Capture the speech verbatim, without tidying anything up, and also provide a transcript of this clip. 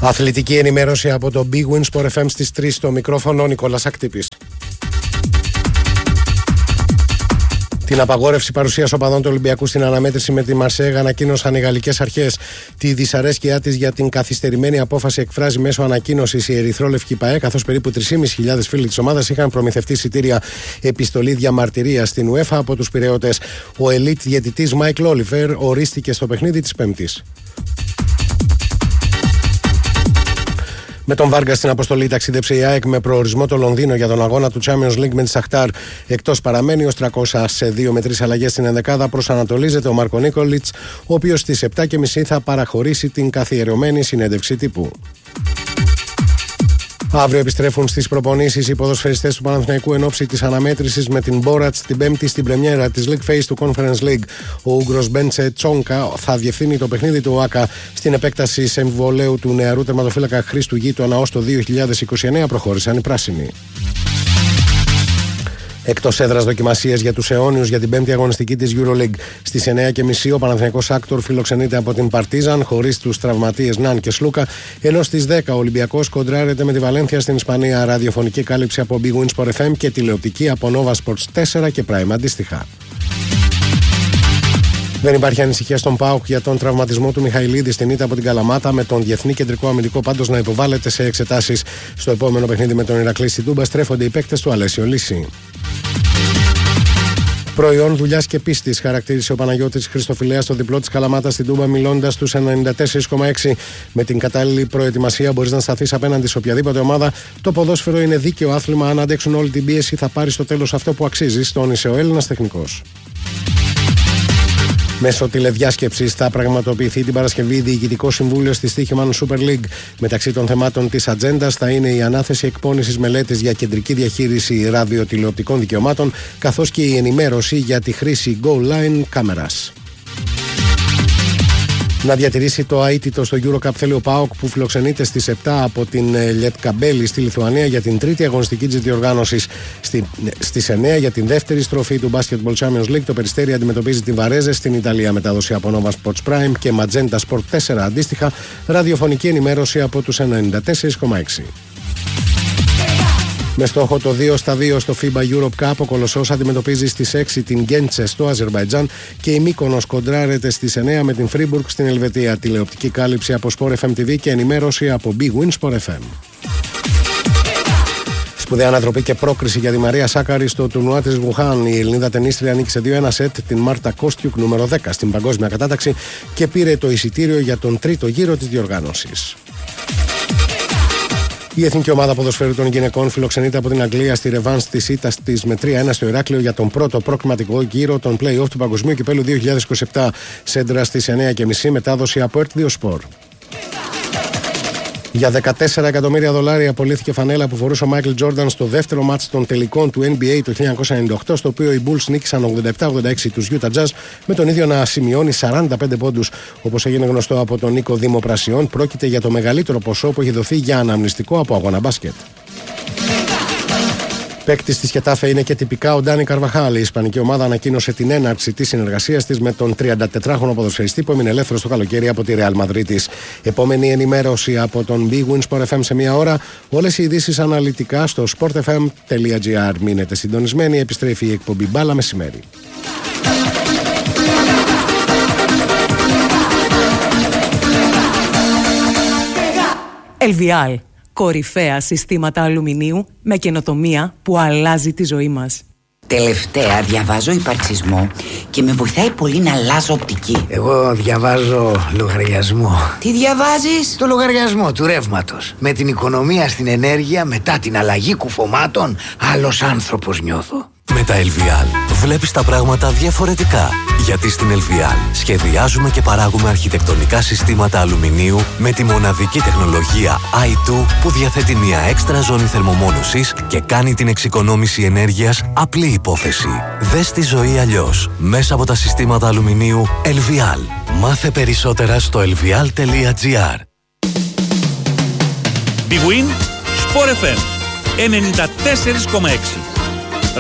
Αθλητική ενημέρωση από το Big Win Sport εφ εμ στις τρεις, στο μικρόφωνο ο Νικόλας Ακτύπης. Την απαγόρευση παρουσίας οπαδών του Ολυμπιακού στην αναμέτρηση με τη Μαρσέγ ανακοίνωσαν οι γαλλικές αρχές. Τη δυσαρέσκειά της για την καθυστερημένη απόφαση εκφράζει μέσω ανακοίνωσης η Ερυθρόλευκη ΠΑΕ, καθώς περίπου τρεις χιλιάδες πεντακόσιοι φίλοι της ομάδας είχαν προμηθευτεί εισιτήρια επιστολή διαμαρτυρίας στην UEFA από τους πειραιώτες. Ο ελίτ διαιτητής Μάικλ Όλιβερ ορίστηκε στο παιχνίδι της Πέμπτης. Με τον Βάργα στην αποστολή ταξίδεψε η ΑΕΚ με προορισμό το Λονδίνο για τον αγώνα του Champions League με τη Σαχτάρ. Εκτός παραμένει ο Στρακώσα σε δύο με τρεις αλλαγές στην ενδεκάδα. Προσανατολίζεται ο Μάρκο Νίκολιτς, ο οποίος στις επτά και μισή θα παραχωρήσει την καθιερωμένη συνέντευξη τύπου. Αύριο επιστρέφουν στις προπονήσεις οι ποδοσφαιριστές του Παναθηναϊκού εν ώψη της αναμέτρησης με την Μπόρατς την Πέμπτη στην πρεμιέρα της League Phase του Conference League. Ο Ούγγρος Μπέντσε Τσόγκα θα διευθύνει το παιχνίδι του ΟΑΚΑ. Στην επέκταση εμβολέου του νεαρού τερματοφύλακα Χρήστου Γείτονα ως το δύο χιλιάδες είκοσι εννέα προχώρησαν οι πράσινοι. Εκτός έδρας δοκιμασίες για τους αιώνιους για την πέμπτη αγωνιστική της EuroLeague. Στις εννέα και μισή ο Παναθηναϊκός Άκτορ φιλοξενείται από την Παρτίζαν χωρίς τους τραυματίες Ναν και Σλούκα, ενώ στις δέκα ο Ολυμπιακός κοντράρεται με τη Βαλένθια στην Ισπανία. Ραδιοφωνική κάλυψη από Big Win Sport εφ εμ και τηλεοπτική από Nova Sports τέσσερα και Prime αντίστοιχα. Δεν υπάρχει ανησυχία στον ΠΑΟΚ για τον τραυματισμό του Μιχαηλίδη στην ήττα από την Καλαμάτα, με τον διεθνή κεντρικό αμυντικό πάντως να υποβάλλεται σε εξετάσεις. Στο επόμενο παιχνίδι με τον Ηρακλή στην Τούμπα στρέφονται οι παίκτες του Αλέσιο Λύση. Προϊόν δουλειάς και πίστης, χαρακτήρισε ο Παναγιώτης Χριστοφιλέας στο διπλό της Καλαμάτας στην Τούμπα, μιλώντας στους ενενήντα τέσσερα κόμμα έξι. Με την κατάλληλη προετοιμασία μπορείς να σταθείς απέναντι σε οποιαδήποτε ομάδα. Το ποδόσφαιρο είναι δίκαιο άθλημα. Αν αντέξουν όλη την πίεση, θα πάρεις στο τέλος αυτό που αξίζεις, τόνισε ο Έλληνας τεχνικός. Μέσω τηλεδιάσκεψης θα πραγματοποιηθεί την Παρασκευή Διοικητικό Συμβούλιο στη Στοίχημαν Super League. Μεταξύ των θεμάτων της ατζέντας θα είναι η ανάθεση εκπόνησης μελέτης για κεντρική διαχείριση ραδιοτηλεοπτικών δικαιωμάτων, καθώς και η ενημέρωση για τη χρήση Go Line κάμερας. Να διατηρήσει το αίτητο στο EuroCup θέλει ο ΠΑΟΚ, που φιλοξενείται στις επτά από την Λιετκαμπέλη στη Λιθουανία για την τρίτη αγωνιστική της διοργάνωσης. Στη, στις εννέα για την δεύτερη στροφή του Basketball Champions League το Περιστέρι αντιμετωπίζει τη Βαρέζε στην Ιταλία. Μετάδοση από Nova Sports Prime και Magenta Sport τέσσερα αντίστοιχα. Ραδιοφωνική ενημέρωση από τους ενενήντα τέσσερα κόμμα έξι. Με στόχο το δύο στα δύο στο FIBA Europe Cup, ο Κολοσσός αντιμετωπίζει στις έξι την Γκέντσε στο Αζερβαϊτζάν και η Μύκονος κοντράρεται στις εννέα με την Φρίμπουργκ στην Ελβετία. Τηλεοπτική κάλυψη από Sport εφ εμ τι βι και ενημέρωση από Big Win Sport εφ εμ. Σπουδαία ανατροπή και πρόκριση για τη Μαρία Σάκαρη στο τουρνουά της Βουχάν. Η Ελληνίδα τενίστρια νίκησε δύο ένα σετ την Μάρτα Κόστιουκ, νούμερο δέκα στην παγκόσμια κατάταξη, και πήρε το εισιτήριο για τον τρίτο γύρο της διοργάνωσης. Η εθνική ομάδα ποδοσφαίρου των γυναικών φιλοξενείται από την Αγγλία στη ρεβάνς της ήττας της με τρία ένα στο Ηράκλειο για τον πρώτο προκριματικό γύρο των play-off του Παγκοσμίου Κυπέλλου δύο χιλιάδες είκοσι επτά. Σέντρα στις εννέα και μισή, μετάδοση από ερτ δύο Sport. Για δεκατέσσερα εκατομμύρια δολάρια απολύθηκε φανέλα που φορούσε ο Μάικλ Τζόρνταν στο δεύτερο μάτς των τελικών του N B A το χίλια εννιακόσια ενενήντα οκτώ, στο οποίο οι Bulls νίκησαν ογδόντα επτά ογδόντα έξι τους Utah Jazz, με τον ίδιο να σημειώνει σαράντα πέντε πόντους. Όπως έγινε γνωστό από τον Νίκο Δήμο Πρασιών, πρόκειται για το μεγαλύτερο ποσό που έχει δοθεί για αναμνηστικό από αγώνα μπάσκετ. Παίκτης της Χετάφε είναι και τυπικά ο Ντάνι Καρβαχάλ. Η ισπανική ομάδα ανακοίνωσε την έναρξη της συνεργασίας της με τον τριαντατετράχρονο ποδοσφαιριστή που έμεινε ελεύθερος το καλοκαίρι από τη Ρεάλ Μαδρίτης. Επόμενη ενημέρωση από τον Big Win Sport εφ εμ σε μία ώρα. Όλες οι ειδήσεις αναλυτικά στο sport f m τελεία g r. Μείνετε συντονισμένοι, επιστρέφει η εκπομπή Μπάλα Μεσημέρι. Ελβιάλ. Κορυφαία συστήματα αλουμινίου με καινοτομία που αλλάζει τη ζωή μας. Τελευταία διαβάζω υπαρξισμό και με βοηθάει πολύ να αλλάζω οπτική. Εγώ διαβάζω λογαριασμό. Τι διαβάζεις? Το λογαριασμό του ρεύματος. Με την οικονομία στην ενέργεια μετά την αλλαγή κουφωμάτων, άλλος άνθρωπος νιώθω. Με τα Ελβιάλ βλέπεις τα πράγματα διαφορετικά. Γιατί στην Ελβιάλ σχεδιάζουμε και παράγουμε αρχιτεκτονικά συστήματα αλουμινίου με τη μοναδική τεχνολογία άι τού που διαθέτει μια έξτρα ζώνη θερμομόνωσης και κάνει την εξοικονόμηση ενέργειας απλή υπόθεση. Δες τη ζωή αλλιώς μέσα από τα συστήματα αλουμινίου Ελβιάλ. Μάθε περισσότερα στο ελβιάλ τελεία τζι άρ. Big Win Sport εφ εμ ενενήντα τέσσερα κόμμα έξι.